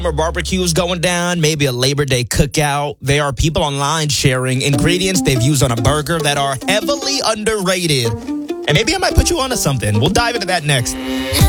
summer barbecues going down, maybe a Labor Day cookout. There are people online sharing ingredients they've used on a burger that are heavily underrated. And maybe I might put you onto something. We'll dive into that next.